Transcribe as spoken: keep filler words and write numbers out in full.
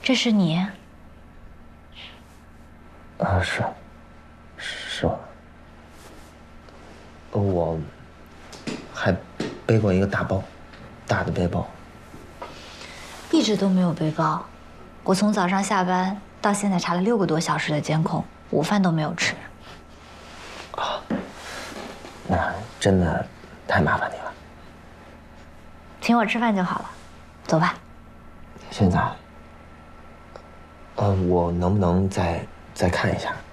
这是你？ 啊，是，是我。我还背过一个大包，大的背包。 一直都没有背包，我从早上下班到现在查了六个多小时的监控，午饭都没有吃。 啊，那真的太麻烦你了。 请我吃饭就好了，走吧。 现在？呃，我能不能再再看一下？